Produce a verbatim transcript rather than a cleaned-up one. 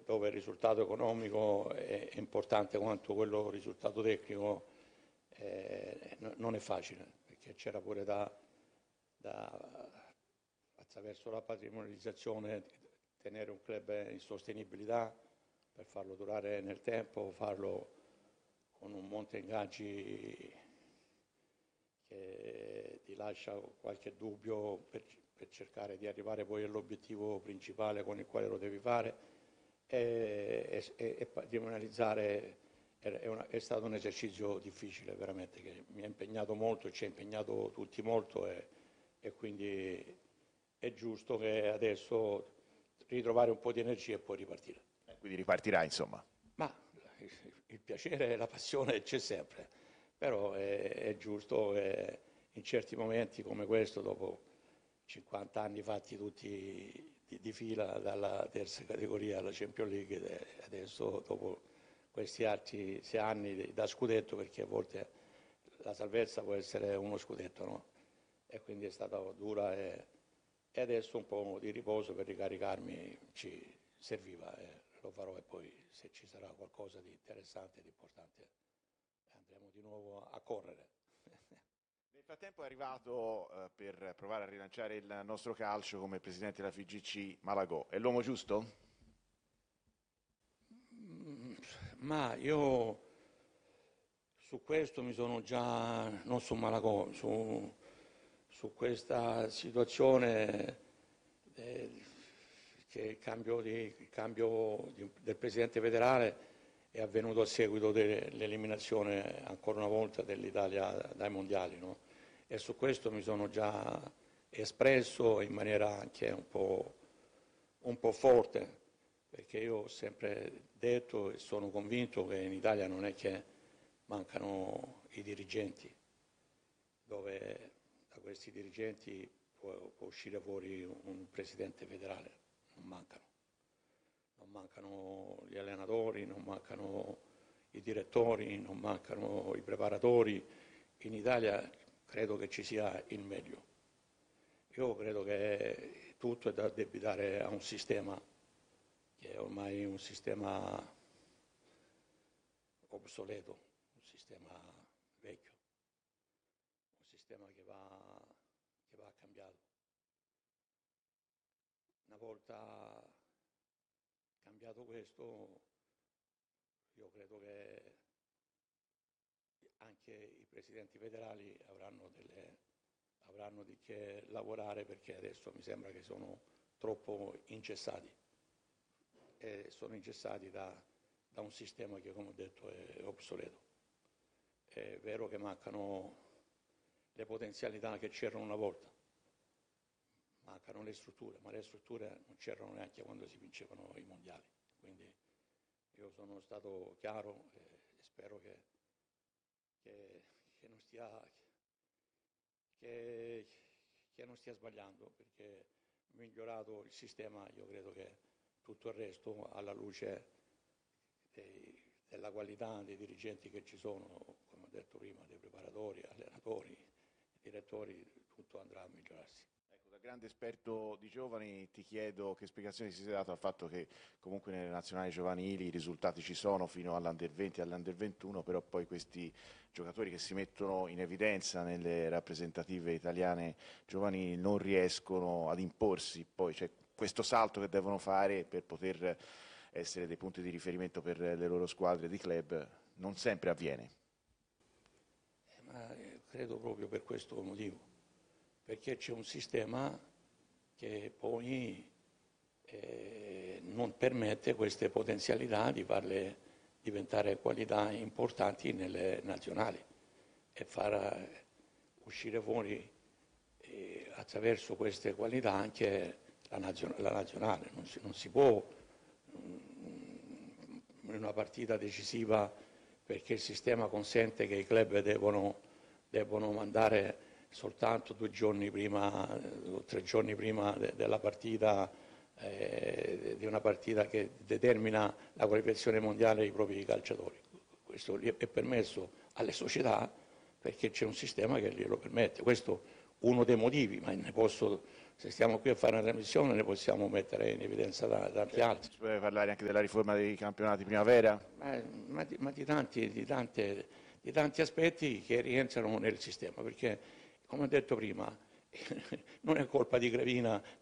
dove il risultato economico è importante quanto quello risultato tecnico, eh, non è facile, perché c'era pure da, da, attraverso la patrimonializzazione, tenere un club in sostenibilità per farlo durare nel tempo, farlo con un monte ingaggi che ti lascia qualche dubbio per, per cercare di arrivare poi all'obiettivo principale con il quale lo devi fare, e, e, e patrimonializzare è, una, è stato un esercizio difficile veramente, che mi ha impegnato molto, ci ha impegnato tutti molto, e, e quindi è giusto che adesso ritrovare un po' di energia e poi ripartire. Quindi ripartirà, insomma. Ma il piacere e la passione c'è sempre, però è, è giusto che in certi momenti come questo, dopo cinquanta anni fatti tutti di, di fila dalla terza categoria alla Champions League, adesso dopo questi altri sei anni da scudetto, perché a volte la salvezza può essere uno scudetto, no? E quindi è stata dura, e, e adesso un po' di riposo per ricaricarmi ci serviva, e lo farò, e poi se ci sarà qualcosa di interessante, di importante, andremo di nuovo a correre. Nel frattempo è arrivato eh, per provare a rilanciare il nostro calcio come presidente della F I G C Malagò. È l'uomo giusto? Ma io su questo mi sono già, non su Malagò, su, su questa situazione eh, che il cambio, di, il cambio di, del presidente federale è avvenuto a seguito dell'eliminazione ancora una volta dell'Italia dai mondiali, no? E su questo mi sono già espresso in maniera anche un po', un po' forte, perché io ho sempre detto e sono convinto che in Italia non è che mancano i dirigenti, dove da questi dirigenti può, può uscire fuori un presidente federale, non mancano. Non mancano gli allenatori, non mancano i direttori, non mancano i preparatori. In Italia credo che ci sia il meglio. Io credo che tutto è da addebitare a un sistema che è ormai un sistema obsoleto, un sistema vecchio, un sistema che va, che va cambiato. Una volta cambiato questo, io credo che anche i presidenti federali avranno, delle, avranno di che lavorare, perché adesso mi sembra che sono troppo ingessati, e sono ingessati da, da un sistema che, come ho detto, è obsoleto. È vero che mancano le potenzialità che c'erano una volta, mancano le strutture, ma le strutture non c'erano neanche quando si vincevano i mondiali. Quindi io sono stato chiaro e spero che, che, che, non, stia, che, che non stia sbagliando, perché migliorato il sistema, io credo che tutto il resto, alla luce dei, della qualità dei dirigenti che ci sono, come ho detto prima, dei preparatori, allenatori, direttori, tutto andrà a migliorarsi. Da grande esperto di giovani ti chiedo che spiegazione si sia dato al fatto che comunque nelle nazionali giovanili i risultati ci sono fino all'Under venti e all'Under ventuno, però poi questi giocatori che si mettono in evidenza nelle rappresentative italiane giovanili non riescono ad imporsi, poi c'è questo salto che devono fare per poter essere dei punti di riferimento per le loro squadre di club, non sempre avviene. Eh, ma credo proprio per questo motivo, perché c'è un sistema che poi eh, non permette queste potenzialità di farle diventare qualità importanti nelle nazionali, e far uscire fuori eh, attraverso queste qualità anche la, nazio la nazionale. Non si, non si può in una partita decisiva, perché il sistema consente che i club devono, devono mandare soltanto due giorni prima o tre giorni prima de della partita, eh, di una partita che determina la qualificazione mondiale dei propri calciatori. Questo è permesso alle società perché c'è un sistema che glielo permette. Questo uno dei motivi, ma ne posso, se stiamo qui a fare una trasmissione ne possiamo mettere in evidenza da, tanti altri. Si può parlare anche della riforma dei campionati primavera? Ma, ma di, ma di tanti, di, tante, di tanti aspetti che rientrano nel sistema, perché come ho detto prima non è colpa di Gravina